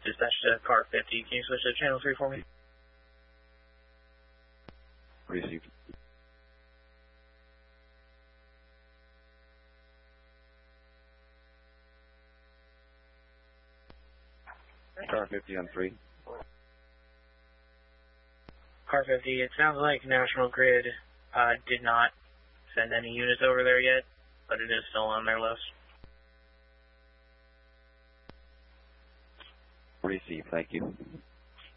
Dispatch to car 50. Can you switch to channel 3 for me? Received. Car 50 on 3. Car 50, it sounds like National Grid did not send any units over there yet, but it is still on their list. Received, thank you.